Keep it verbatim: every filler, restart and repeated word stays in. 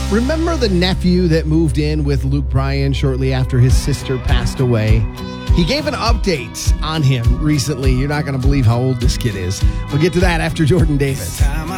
Remember the nephew that moved in with Luke Bryan shortly after his sister passed away? He gave an update on him recently. You're not going to believe how old this kid is. We'll get to that after Jordan Davis. Time I